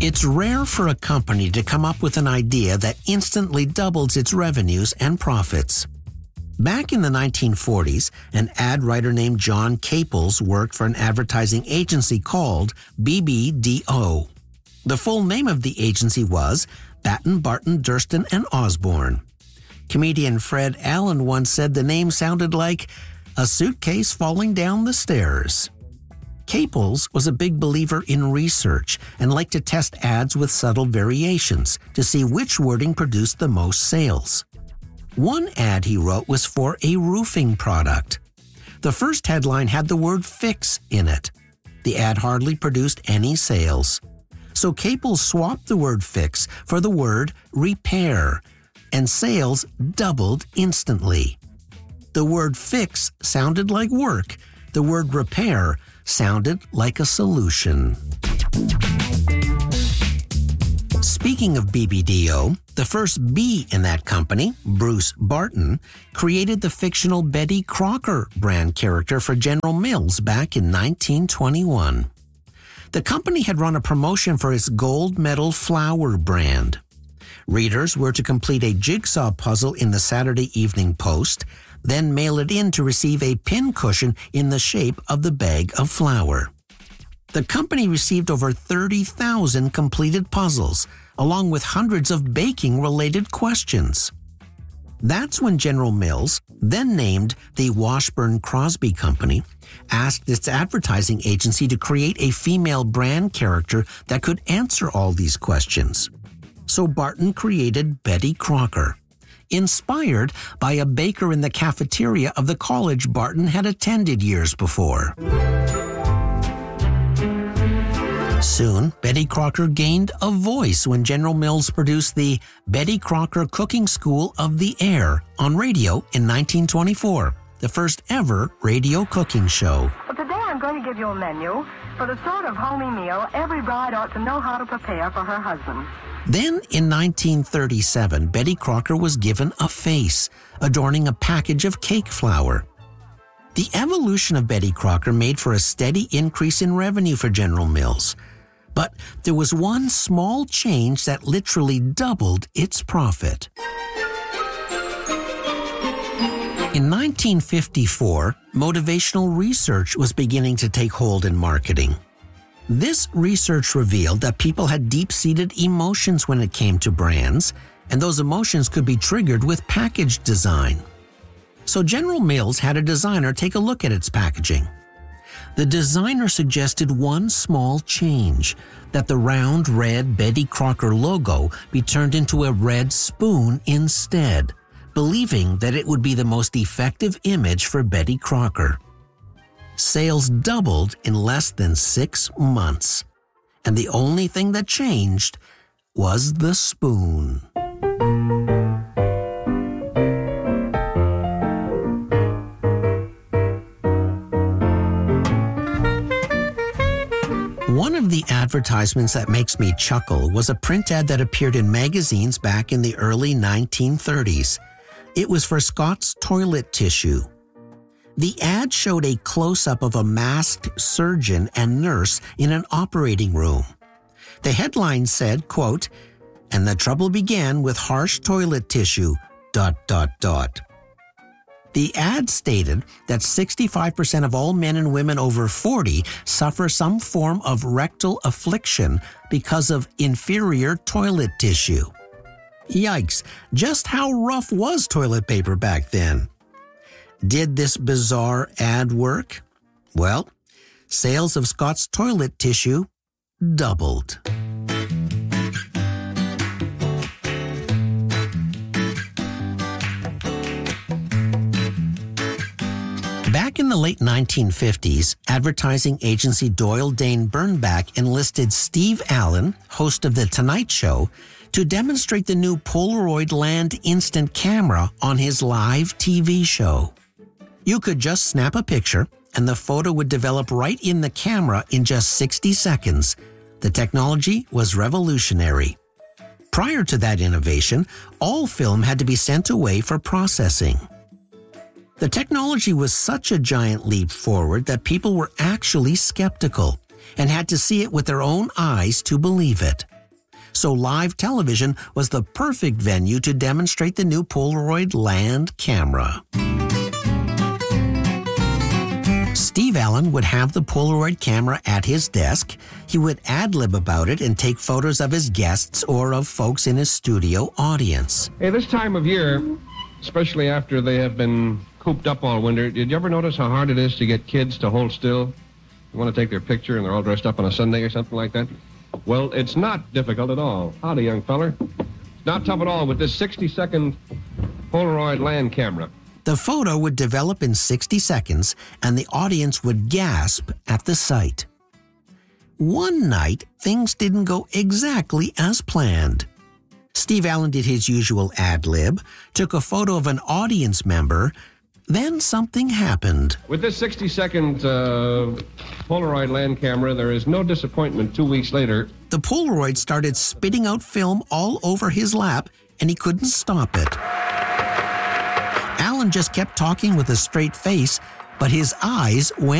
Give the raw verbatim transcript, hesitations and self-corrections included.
It's rare for a company to come up with an idea that instantly doubles its revenues and profits. Back in the nineteen forties, an ad writer named John Caples worked for an advertising agency called B B D O. The full name of the agency was Batten, Barton, Durston and Osborne. Comedian Fred Allen once said the name sounded like a suitcase falling down the stairs. Caples was a big believer in research and liked to test ads with subtle variations to see which wording produced the most sales. One ad he wrote was for a roofing product. The first headline had the word fix in it. The ad hardly produced any sales. So Caples swapped the word fix for the word repair, and sales doubled instantly. The word fix sounded like work. The word repair sounded like a solution. Speaking of B B D O, the first B in that company, Bruce Barton, created the fictional Betty Crocker brand character for General Mills back in nineteen twenty-one. The company had run a promotion for its gold medal flour brand. Readers were to complete a jigsaw puzzle in the Saturday Evening Post, then mail it in to receive a pincushion in the shape of the bag of flour. The company received over thirty thousand completed puzzles, along with hundreds of baking-related questions. That's when General Mills, then named the Washburn Crosby Company, asked its advertising agency to create a female brand character that could answer all these questions. So Barton created Betty Crocker, inspired by a baker in the cafeteria of the college Barton had attended years before. Soon, Betty Crocker gained a voice when General Mills produced the Betty Crocker Cooking School of the Air on radio in nineteen twenty-four, the first ever radio cooking show. Well, today I'm going to give you a menu for the sort of homey meal every bride ought to know how to prepare for her husband. Then, in nineteen thirty-seven, Betty Crocker was given a face, adorning a package of cake flour. The evolution of Betty Crocker made for a steady increase in revenue for General Mills. But there was one small change that literally doubled its profit. In nineteen fifty-four, motivational research was beginning to take hold in marketing. This research revealed that people had deep-seated emotions when it came to brands, and those emotions could be triggered with package design. So General Mills had a designer take a look at its packaging. The designer suggested one small change, that the round red Betty Crocker logo be turned into a red spoon instead, believing that it would be the most effective image for Betty Crocker. Sales doubled in less than six months, and the only thing that changed was the spoon. One of the advertisements that makes me chuckle was a print ad that appeared in magazines back in the early nineteen thirties. It was for Scott's toilet tissue. The ad showed a close-up of a masked surgeon and nurse in an operating room. The headline said, quote, "And the trouble began with harsh toilet tissue, dot, dot, dot." The ad stated that sixty-five percent of all men and women over forty suffer some form of rectal affliction because of inferior toilet tissue. Yikes, just how rough was toilet paper back then? Did this bizarre ad work? Well, sales of Scott's toilet tissue doubled. Back in the late nineteen fifties, advertising agency Doyle Dane Bernbach enlisted Steve Allen, host of The Tonight Show, to demonstrate the new Polaroid Land Instant Camera on his live T V show. You could just snap a picture, and the photo would develop right in the camera in just sixty seconds. The technology was revolutionary. Prior to that innovation, all film had to be sent away for processing. The technology was such a giant leap forward that people were actually skeptical. and had to see it with their own eyes to believe it. So live television was the perfect venue to demonstrate the new Polaroid Land camera. Steve Allen would have the Polaroid camera at his desk. He would ad-lib about it and take photos of his guests or of folks in his studio audience. Hey, this time of year, especially after they have been cooped up all winter, did you ever notice how hard it is to get kids to hold still? You want to take their picture and they're all dressed up on a Sunday or something like that? Well, it's not difficult at all. Howdy, young feller. It's not tough at all with this sixty-second Polaroid Land camera. The photo would develop in sixty seconds, and the audience would gasp at the sight. One night, things didn't go exactly as planned. Steve Allen did his usual ad-lib, took a photo of an audience member, then something happened. With this sixty-second uh, Polaroid Land camera, there is no disappointment two weeks later. The Polaroid started spitting out film all over his lap, and he couldn't stop it. Allen just kept talking with a straight face, but his eyes went